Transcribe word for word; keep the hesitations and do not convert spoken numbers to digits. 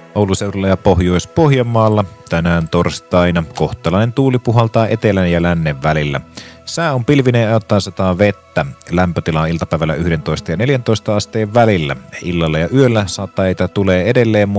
Oulun seudulla ja Pohjois-Pohjanmaalla tänään torstaina kohtalainen tuuli puhaltaa etelän ja lännen välillä. Sää on pilvinen ja ottaa sataa vettä. Lämpötila on iltapäivällä yksitoista ja neljätoista asteen välillä. Illalla ja yöllä sateita tulee edelleen,